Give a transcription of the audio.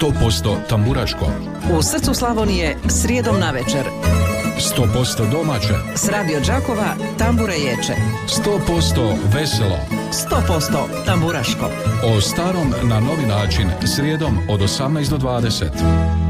100% tamburaško. U srcu Slavonije srijedom navečer. 100% domaće. S Radio Đakova tambure ječe. 100% veselo. 100% tamburaško. O starom na novi način srijedom od 18 do 20.